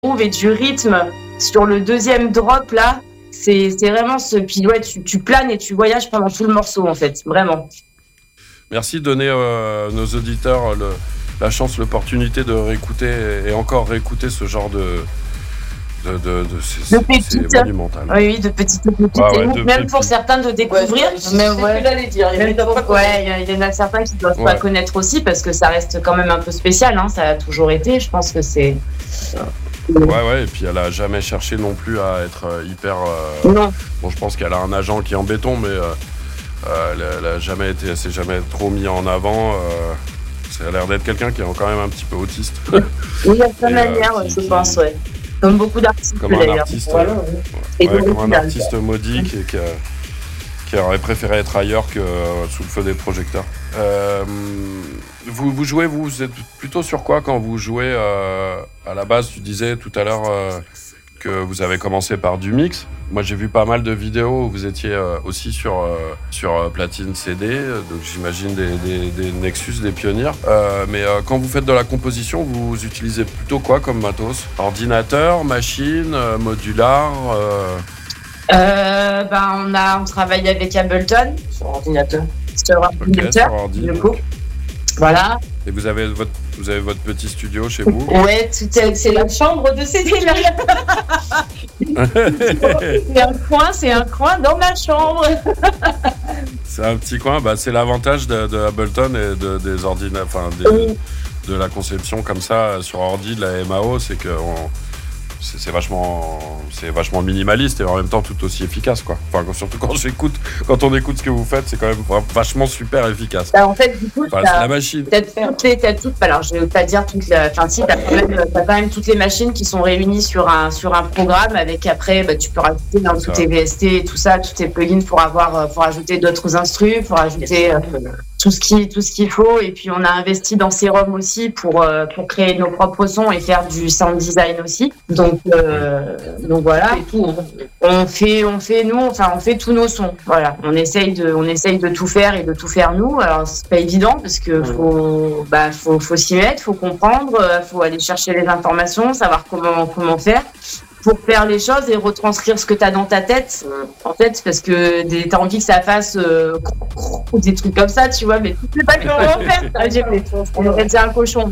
groove et du rythme sur le deuxième drop là. C'est vraiment ce. Puis ouais, tu planes et tu voyages pendant tout le morceau en fait, vraiment. Merci de donner à nos auditeurs la chance, l'opportunité de réécouter et encore réécouter ce genre c'est monumental. Oui, de petites pépites. Même pour certains de découvrir. Mais ouais, j'allais dire. Il y en a certains qui ne doivent pas connaître aussi parce que ça reste quand même un peu spécial. Hein, ça a toujours été. Je pense que c'est. Ouais, et puis elle a jamais cherché non plus à être hyper. Non. Bon, je pense qu'elle a un agent qui est en béton, mais elle a jamais été, elle s'est jamais trop mis en avant. Ça a l'air d'être quelqu'un qui est quand même un petit peu autiste. Oui, à sa manière, je pense, ouais. Comme beaucoup d'artistes. Comme un artiste, comme un artiste maudit qui aurait préféré être ailleurs que sous le feu des projecteurs. Vous jouez, vous êtes plutôt sur quoi quand vous jouez à la base? Tu disais tout à l'heure que vous avez commencé par du mix. Moi, j'ai vu pas mal de vidéos où vous étiez aussi sur platine CD, donc j'imagine des Nexus, des Pioneer. Mais quand vous faites de la composition, vous utilisez plutôt quoi comme matos? Ordinateur, machine, modular on travaille avec Ableton sur ordinateur. Sur ordinateur, du coup. Voilà. Et vous avez votre petit studio chez vous? Ouais, c'est la chambre de Céline. C'est un coin dans ma chambre. C'est un petit coin. C'est l'avantage de Ableton et des ordinateurs, de la conception comme ça sur ordi de la MAO, c'est que c'est vachement minimaliste et en même temps tout aussi efficace, quoi. Enfin, surtout quand on écoute ce que vous faites, c'est quand même vachement super efficace. En fait, du coup, c'est la machine. Alors, je vais pas dire toutes les. Enfin, si, t'as quand même toutes les machines qui sont réunies sur un programme. Avec après, tu peux rajouter dans tous tes VST et tout ça, tous tes plugins pour ajouter d'autres instrus, pour ajouter tout ce qu'il faut. Et puis, on a investi dans Serum aussi pour créer nos propres sons et faire du sound design aussi. Donc voilà. On fait tous nos sons. Voilà. On essaye de tout faire et de tout faire nous. Alors c'est pas évident parce que faut s'y mettre, faut comprendre, faut aller chercher les informations, savoir comment faire pour faire les choses et retranscrire ce que tu as dans ta tête, en fait, parce que t'as envie que ça fasse des trucs comme ça, tu vois, mais tu sais pas comment faire. On aurait dit un cochon.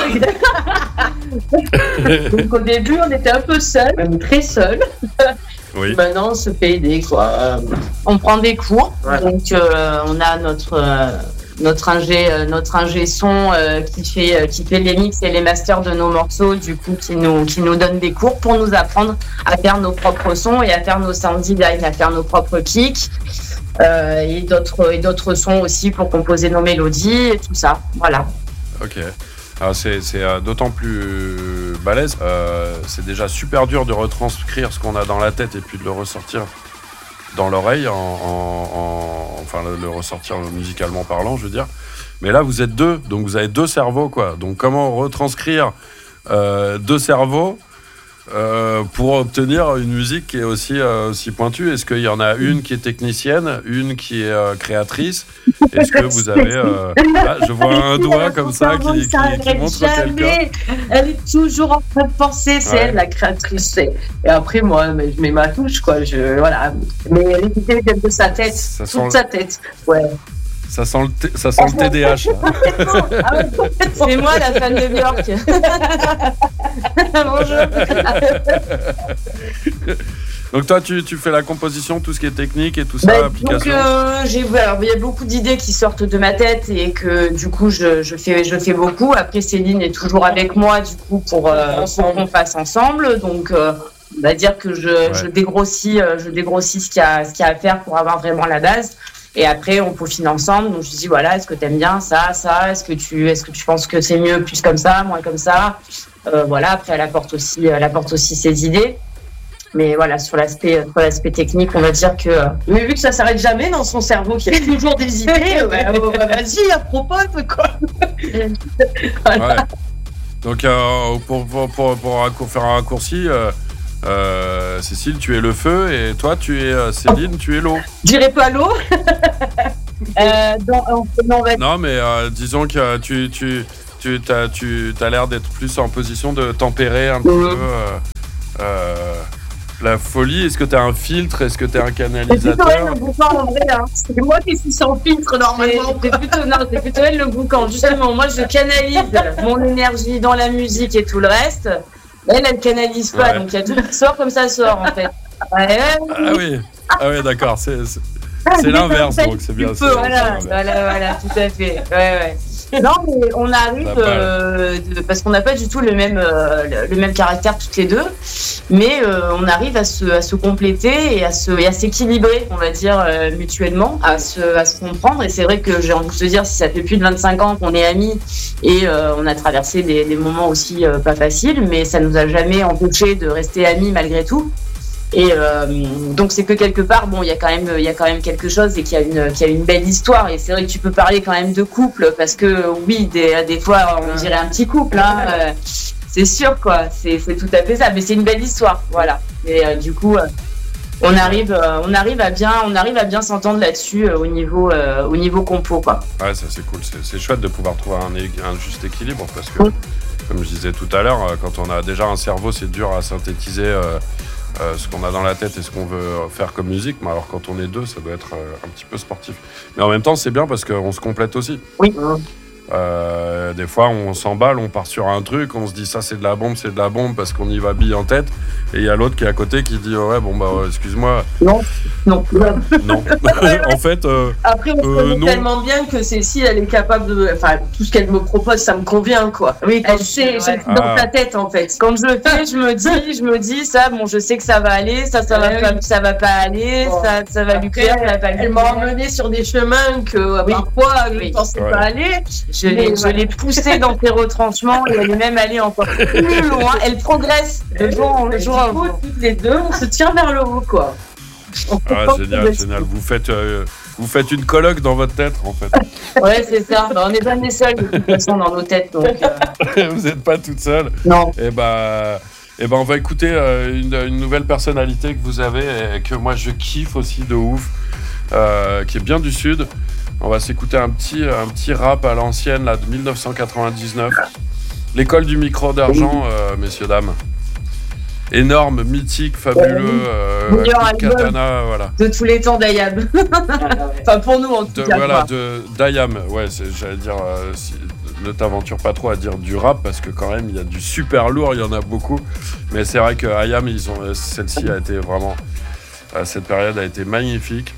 Donc au début, on était un peu seuls, même très seuls. Oui. Maintenant, on se fait aider, quoi. On prend des cours, donc on a notre ingé son qui fait les mix et les masters de nos morceaux, du coup qui nous donne des cours pour nous apprendre à faire nos propres sons et à faire nos sound design, à faire nos propres kicks et d'autres sons aussi pour composer nos mélodies et tout ça. Voilà. Ok. Alors c'est d'autant plus balèze. C'est déjà super dur de retranscrire ce qu'on a dans la tête et puis de le ressortir dans l'oreille, enfin le ressortir musicalement parlant, je veux dire. Mais là, vous êtes deux, donc vous avez deux cerveaux, quoi. Donc comment retranscrire deux cerveaux pour obtenir une musique qui est aussi pointue? Est-ce qu'il y en a une qui est technicienne, une qui est créatrice? Est-ce que vous avez... je vois un doigt comme ça qui montre quelqu'un. Elle est toujours en train de penser, c'est elle la créatrice. Et après, moi, je mets ma touche, quoi. Voilà. Mais l'idée vient de sa tête, sa tête. Ouais. Ça sent le TDAH. C'est moi la fan de Björk. Bonjour. Donc toi, tu fais la composition, tout ce qui est technique et tout ça, application. Donc il y a beaucoup d'idées qui sortent de ma tête et que du coup je fais beaucoup. Après Céline est toujours avec moi du coup pour qu'on fasse ensemble. Donc on va dire que je dégrossis ce qu'il y a à faire pour avoir vraiment la base. Et après, on peaufine ensemble. Donc, je dis, voilà, est-ce que tu aimes bien ça? Est-ce que tu penses que c'est mieux plus comme ça, moins comme ça? Voilà, après, elle apporte aussi ses idées. Mais voilà, sur l'aspect technique, on va dire que... Mais vu que ça s'arrête jamais dans son cerveau, qu'il y a toujours des idées, vas-y, à propos, quoi. Voilà. Ouais. Donc, pour faire un raccourci... Cécile, tu es le feu et toi, tu es Céline, tu es l'eau. Je dirais pas l'eau. Non, mais disons que tu tu as l'air d'être plus en position de tempérer un peu la folie. Est-ce que tu as un filtre? Est-ce que tu es un canalisateur? C'est plutôt elle le boucan en vrai. Hein. C'est moi qui suis sans filtre normalement. C'est plutôt elle le boucan. Justement, moi je canalise mon énergie dans la musique et tout le reste. Elle canalise pas. Donc il y a tout qui sort comme ça sort en fait. Ah oui, d'accord. C'est l'inverse, donc c'est bien. Voilà, tout à fait. Ouais. Non, mais on arrive parce qu'on n'a pas du tout le même caractère toutes les deux, mais on arrive à se compléter et à s'équilibrer, on va dire mutuellement, à se comprendre. Et c'est vrai que j'ai envie de te dire, si ça fait plus de 25 ans qu'on est amis et on a traversé des moments aussi pas faciles, mais ça nous a jamais empêché de rester amis malgré tout. Et donc c'est que quelque part, bon, il y a quand même quelque chose et qu'il y a une belle histoire. Et c'est vrai que tu peux parler quand même de couple parce que oui, des fois on dirait un petit couple, hein, c'est sûr quoi. C'est tout à fait ça, mais c'est une belle histoire, voilà. Et du coup, on arrive à bien s'entendre là-dessus au niveau compo quoi. Ouais, ça c'est cool, c'est chouette de pouvoir trouver un juste équilibre parce que comme je disais tout à l'heure, quand on a déjà un cerveau, c'est dur à synthétiser. Ce qu'on a dans la tête et ce qu'on veut faire comme musique, mais alors quand on est deux, ça doit être un petit peu sportif. Mais en même temps, c'est bien parce qu'on se complète aussi. Oui. Des fois, on s'emballe, on part sur un truc, on se dit ça c'est de la bombe parce qu'on y va bille en tête. Et il y a l'autre qui est à côté qui dit excuse-moi. Non. En fait. Après, on se connaît tellement bien que Cécile, elle est capable de. Enfin, tout ce qu'elle me propose, ça me convient, quoi. Oui, elle sait, j'ai dans ta tête, en fait. Quand je le fais, je me dis ça, bon, je sais que ça va aller, ça va pas aller, ça va lui plaire, ça va pas lui plaire. Elle m'a emmenée sur des chemins que parfois, je ne pensais pas aller. Je l'ai poussée dans ses retranchements et elle est même allée encore plus loin. Elle progresse de jour en jour. Toutes les deux, on se tire vers le haut, quoi. Génial. Vous faites une colloque dans votre tête, en fait. Ouais, c'est ça. On n'est jamais seuls, de toute façon, dans nos têtes. Donc, Vous n'êtes pas toute seule. Non. Et on va écouter une nouvelle personnalité que vous avez et que moi, je kiffe aussi de ouf, qui est bien du Sud. On va s'écouter un petit rap à l'ancienne, là, de 1999. L'école du micro d'argent, messieurs, dames. Énorme, mythique, fabuleux, katana, voilà. De tous les temps d'Ayam. Enfin, pour nous, en tout cas. Voilà, d'Ayam, ouais, j'allais dire, ne t'aventure pas trop à dire du rap, parce que quand même, il y a du super lourd, il y en a beaucoup. Mais c'est vrai que Ayam, celle-ci a été vraiment... cette période a été magnifique.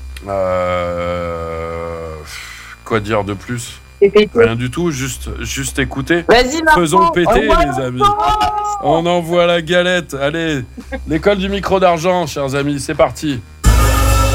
Quoi dire de plus? Rien du tout, juste écouter. Vas-y, Marco, faisons péter, les amis. On envoie la galette. Allez, l'école du micro d'argent, chers amis, c'est parti.